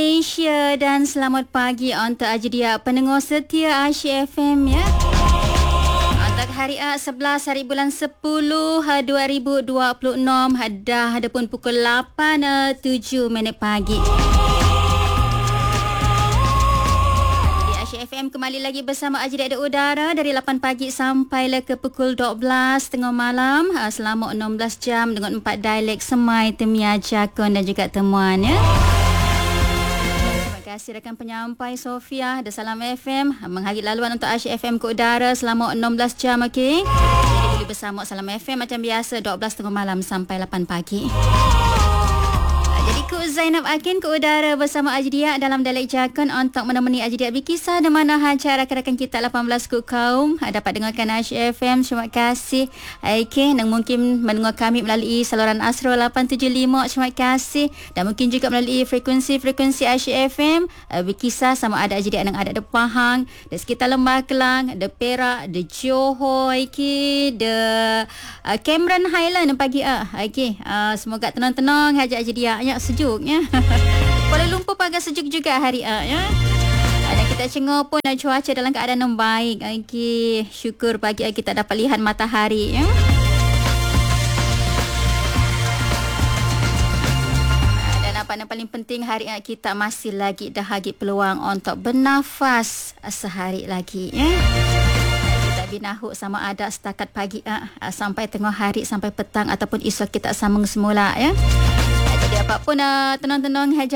Malaysia dan selamat pagi untuk ajidia pendengar setia Asyik FM ya. Untuk hari 11 hari bulan 10 2026 dah ada pun pukul 8.07 pagi. Di Asyik FM kembali lagi bersama ajidia ada udara dari 8 pagi sampai ke pukul 12 tengah malam selama 16 jam dengan 4 dialek Semai, Temia, Jakun dan juga Temuan ya. Terima kasih rakan penyampai Sofia dan Salam FM menghari laluan untuk Asyik FM ke udara selama 16 jam okey. Jadi boleh bersama Salam FM macam biasa 12 tengah malam sampai 8 pagi. Jadi Kuk Zainab Akin ke udara bersama Ajdia dalam dialek Jakun untuk menemani Ajdia berkisah di mana hajar rakan-rakan kita 18 Kuk kaum dapat dengarkan Asyik FM. Terima kasih. Okey, dan mungkin mendengar kami melalui saluran Asro 875. Terima kasih. Dan mungkin juga melalui frekuensi Asyik FM berkisah sama ada Ajdia yang ada di Pahang, di sekitar Lembah Kelang, di Perak, di Johor, okey, di Cameron Highland pagi okey. Semoga tenang-tenang hajar Ajdia sejuknya. Kuala Lumpur pagi sejuk juga hari ya. Dan kita tengok pun cuaca dalam keadaan yang baik. Okey, syukur pagi kita dapat lihat matahari ya. Dan apa yang paling penting hari ini kita masih lagi dah lagi peluang untuk bernafas sehari lagi ya. Kita binahu sama ada setakat pagi sampai tengah hari sampai petang ataupun esok kita sambung semula ya. Jadi apapun tenang-tenang haja